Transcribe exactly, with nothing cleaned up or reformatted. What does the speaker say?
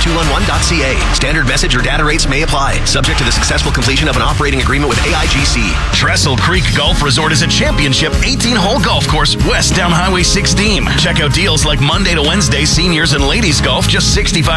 two one one dot c a. Standard message or data rates may apply. Subject to the successful completion of an operating agreement with A I G C. Trestle Creek Golf Resort is a championship eighteen-hole golf course west down Highway sixteen. Check out deals like Monday to Wednesday seniors and ladies golf, just sixty-five